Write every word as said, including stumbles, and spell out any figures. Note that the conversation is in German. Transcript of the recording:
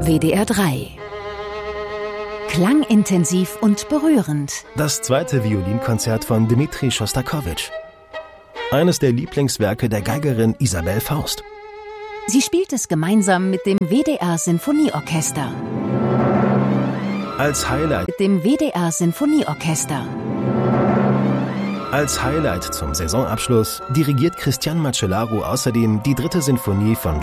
W D R drei. Klangintensiv und berührend. Das zweite Violinkonzert von Dmitri Schostakowitsch. Eines der Lieblingswerke der Geigerin Isabell Faust. Sie spielt es gemeinsam mit dem W D R-Sinfonieorchester. Als Highlight, Mit dem W D R-Sinfonieorchester. als Highlight zum Saisonabschluss dirigiert Cristian Macellaro außerdem die dritte Sinfonie von